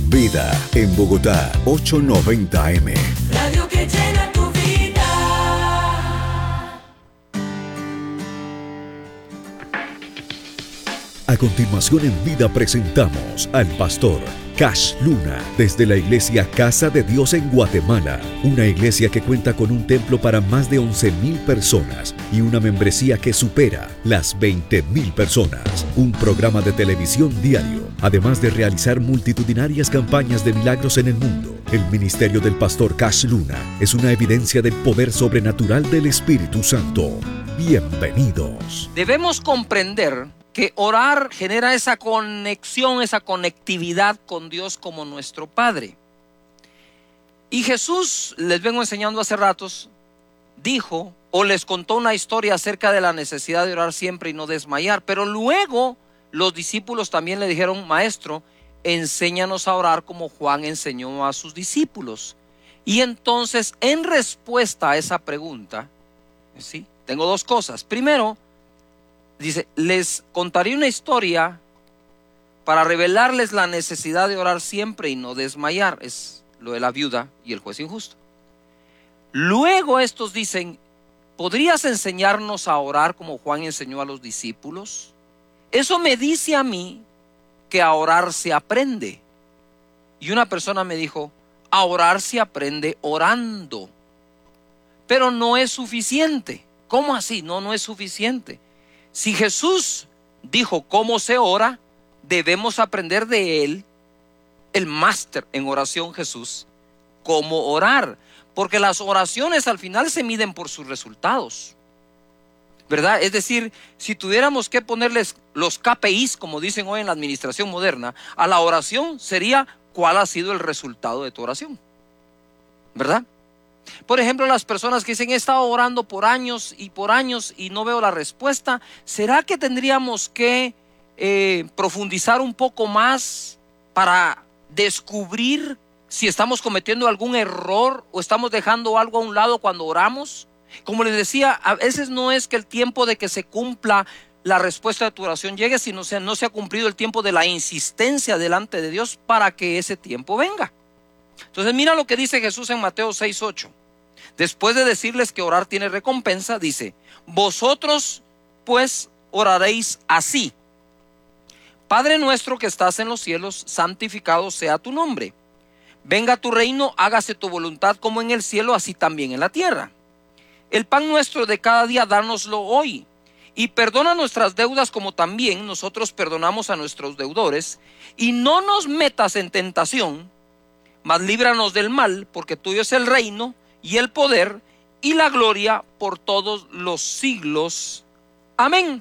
Vida en Bogotá, 890 AM. Radio que llena tu vida. A continuación en Vida presentamos al pastor Cash Luna desde la iglesia Casa de Dios en Guatemala, una iglesia que cuenta con un templo para más de 11,000 personas y una membresía que supera las 20,000 personas, un programa de televisión diario, además de realizar multitudinarias campañas de milagros en el mundo. El ministerio del pastor Cash Luna es una evidencia del poder sobrenatural del Espíritu Santo. Bienvenidos. Debemos comprender que orar genera esa conexión, esa conectividad con Dios como nuestro Padre. Y Jesús, les vengo enseñando hace ratos, dijo o les contó una historia acerca de la necesidad de orar siempre y no desmayar. Pero luego los discípulos también le dijeron: Maestro, enséñanos a orar como Juan enseñó a sus discípulos. Y entonces, en respuesta a esa pregunta, ¿sí?, tengo dos cosas. Primero, dice: les contaré una historia para revelarles la necesidad de orar siempre y no desmayar. Es lo de la viuda y el juez injusto. Luego estos dicen: ¿podrías enseñarnos a orar como Juan enseñó a los discípulos? Eso me dice a mí que a orar se aprende. Y una persona me dijo: a orar se aprende orando. Pero no es suficiente. ¿Cómo así? No es suficiente. Si Jesús dijo cómo se ora, debemos aprender de él, el máster en oración Jesús, cómo orar. Porque las oraciones al final se miden por sus resultados, ¿verdad? Es decir, si tuviéramos que ponerles los KPIs, como dicen hoy en la administración moderna, a la oración, sería cuál ha sido el resultado de tu oración, ¿verdad? Por ejemplo, las personas que dicen: he estado orando por años y no veo la respuesta. ¿Será que tendríamos que profundizar un poco más para descubrir si estamos cometiendo algún error o estamos dejando algo a un lado cuando oramos? Como les decía, a veces no es que el tiempo de que se cumpla la respuesta de tu oración llegue, sino que no se ha cumplido el tiempo de la insistencia delante de Dios para que ese tiempo venga. Entonces mira lo que dice Jesús en Mateo 6:8. Después de decirles que orar tiene recompensa, dice: vosotros pues oraréis así: Padre nuestro que estás en los cielos, santificado sea tu nombre. Venga tu reino, hágase tu voluntad como en el cielo, así también en la tierra. El pan nuestro de cada día, dánoslo hoy. Y perdona nuestras deudas como también nosotros perdonamos a nuestros deudores. Y no nos metas en tentación, mas líbranos del mal, porque tuyo es el reino y el poder y la gloria por todos los siglos. Amén.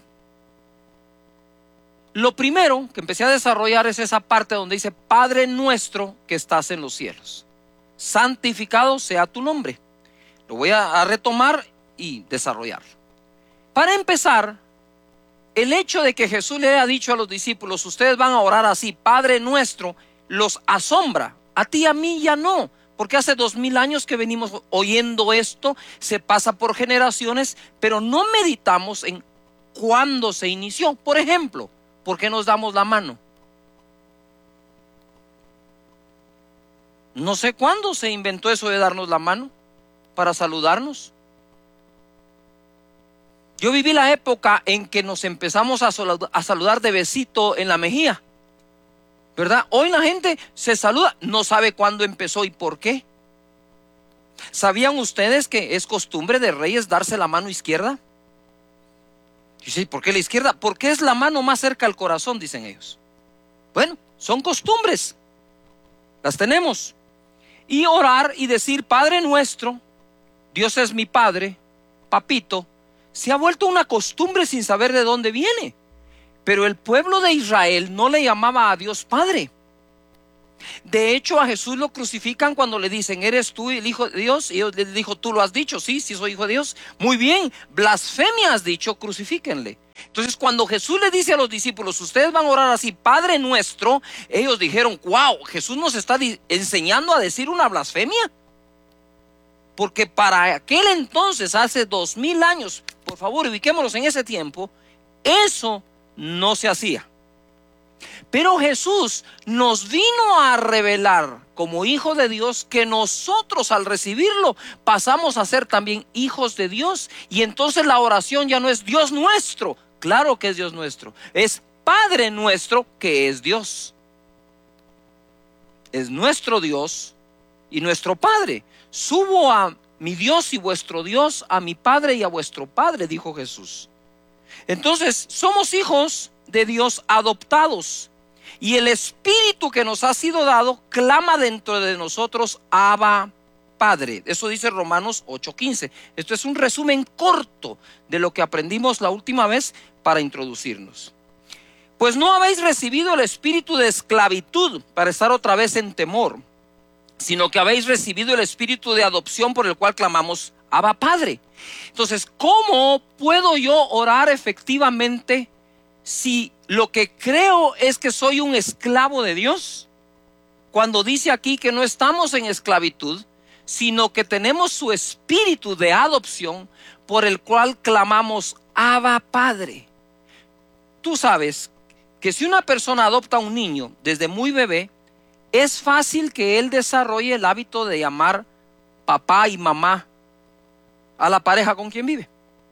Lo primero que empecé a desarrollar es esa parte donde dice: Padre nuestro que estás en los cielos, santificado sea tu nombre. Lo voy a retomar y desarrollarlo. Para empezar, el hecho de que Jesús le haya dicho a los discípulos: ustedes van a orar así, Padre nuestro, los asombra. A ti y a mí ya no, porque hace 2000 años que venimos oyendo esto, se pasa por generaciones, pero no meditamos en cuándo se inició. Por ejemplo, ¿por qué nos damos la mano? No sé cuándo se inventó eso de darnos la mano para saludarnos. Yo viví la época en que nos empezamos a saludar de besito en la mejilla, ¿verdad? Hoy la gente se saluda, no sabe cuándo empezó y por qué. ¿Sabían ustedes que es costumbre de reyes darse la mano izquierda? Y sí, ¿por qué la izquierda? Porque es la mano más cerca al corazón, dicen ellos. Bueno, son costumbres, las tenemos. Y orar y decir: Padre nuestro, Dios es mi Padre, papito, se ha vuelto una costumbre sin saber de dónde viene. Pero el pueblo de Israel no le llamaba a Dios Padre. De hecho, a Jesús lo crucifican cuando le dicen: ¿eres tú el Hijo de Dios? Y Dios le dijo: ¿tú lo has dicho? Sí, sí soy Hijo de Dios. Muy bien, blasfemia has dicho, crucifíquenle. Entonces, cuando Jesús le dice a los discípulos: ustedes van a orar así, Padre nuestro, ellos dijeron: wow, Jesús nos está enseñando a decir una blasfemia. Porque para aquel entonces, hace 2000 años, por favor, ubiquémonos en ese tiempo, eso no se hacía. Pero Jesús nos vino a revelar como hijo de Dios que nosotros al recibirlo pasamos a ser también hijos de Dios. Y entonces la oración ya no es Dios nuestro, claro que es Dios nuestro, es Padre nuestro que es Dios. Es nuestro Dios y nuestro Padre. Subo a mi Dios y vuestro Dios, a mi Padre y a vuestro Padre, dijo Jesús. Entonces somos hijos de Dios adoptados. Y el Espíritu que nos ha sido dado clama dentro de nosotros, Abba, Padre. Eso dice Romanos 8:15. Esto es un resumen corto de lo que aprendimos la última vez para introducirnos. Pues no habéis recibido el espíritu de esclavitud para estar otra vez en temor, sino que habéis recibido el espíritu de adopción por el cual clamamos, Abba, Padre. Entonces, ¿cómo puedo yo orar efectivamente si lo que creo es que soy un esclavo de Dios? Cuando dice aquí que no estamos en esclavitud, sino que tenemos su espíritu de adopción por el cual clamamos, Abba, Padre. Tú sabes que si una persona adopta a un niño desde muy bebé, es fácil que él desarrolle el hábito de llamar papá y mamá a la pareja con quien vive.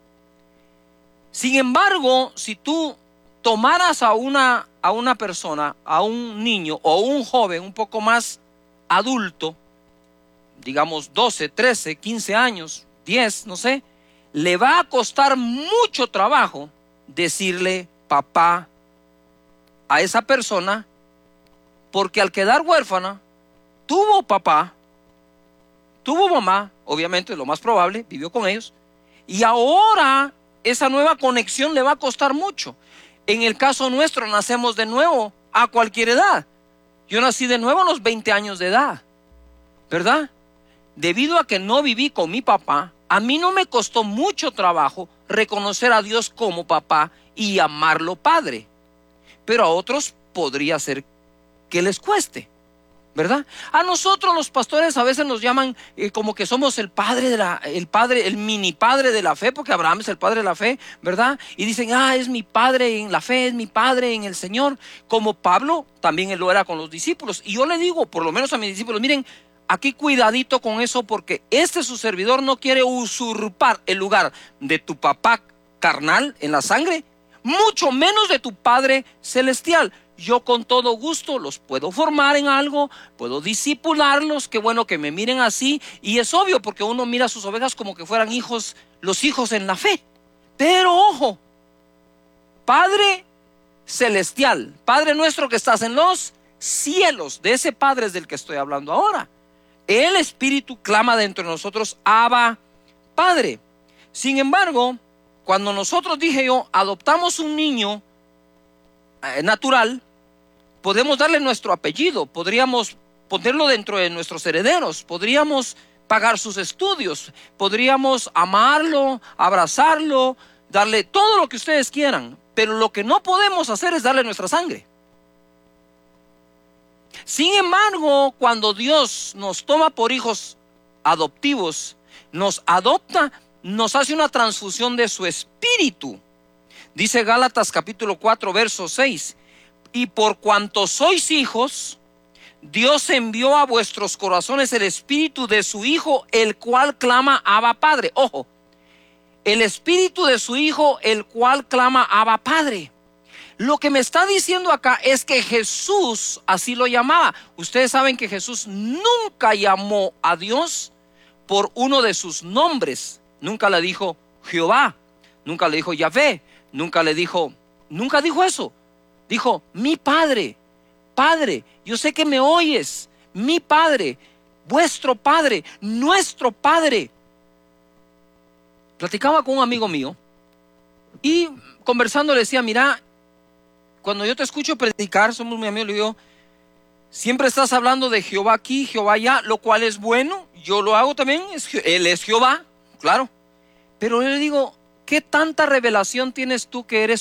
Sin embargo, si tú tomaras a una persona, a un niño o un joven un poco más adulto, digamos 12, 13, 15 años, 10, no sé, le va a costar mucho trabajo decirle papá a esa persona, porque al quedar huérfana, tuvo papá, tuvo mamá, obviamente lo más probable, vivió con ellos, y ahora esa nueva conexión le va a costar mucho. En el caso nuestro, nacemos de nuevo a cualquier edad. Yo nací de nuevo a los 20 años de edad, ¿verdad? Debido a que no viví con mi papá, a mí no me costó mucho trabajo reconocer a Dios como papá y llamarlo Padre. Pero a otros podría ser que les cueste, ¿verdad? A nosotros los pastores a veces nos llaman como que somos el mini padre de la fe, porque Abraham es el padre de la fe, ¿verdad? Y dicen, es mi padre en la fe, es mi padre en el Señor. Como Pablo, también él lo era con los discípulos. Y yo le digo, por lo menos a mis discípulos, miren, aquí cuidadito con eso, porque su servidor no quiere usurpar el lugar de tu papá carnal en la sangre, mucho menos de tu Padre celestial. Yo con todo gusto los puedo formar en algo, puedo discipularlos, qué bueno que me miren así, y es obvio porque uno mira a sus ovejas como que fueran hijos, los hijos en la fe. Pero ojo, Padre celestial, Padre nuestro que estás en los cielos, de ese Padre es del que estoy hablando ahora. El Espíritu clama dentro de nosotros, Abba, Padre. Sin embargo, cuando nosotros, dije yo, adoptamos un niño natural, podemos darle nuestro apellido, podríamos ponerlo dentro de nuestros herederos, podríamos pagar sus estudios, podríamos amarlo, abrazarlo, darle todo lo que ustedes quieran, pero lo que no podemos hacer es darle nuestra sangre. Sin embargo, cuando Dios nos toma por hijos adoptivos, nos adopta, nos hace una transfusión de su espíritu. Dice Gálatas capítulo 4 verso 6, y por cuanto sois hijos, Dios envió a vuestros corazones el espíritu de su Hijo, el cual clama Abba Padre. Ojo, el espíritu de su Hijo, el cual clama Abba Padre. Lo que me está diciendo acá es que Jesús así lo llamaba. Ustedes saben que Jesús nunca llamó a Dios por uno de sus nombres. Nunca le dijo Jehová, nunca le dijo Yahvé, nunca dijo eso. Dijo, mi Padre, Padre, yo sé que me oyes, mi Padre, vuestro Padre, nuestro Padre. Platicaba con un amigo mío y conversando le decía, mira, cuando yo te escucho predicar, somos muy amigos, le digo, siempre estás hablando de Jehová aquí, Jehová allá, lo cual es bueno, yo lo hago también, Él es Jehová, claro. Pero yo le digo, ¿qué tanta revelación tienes tú que eres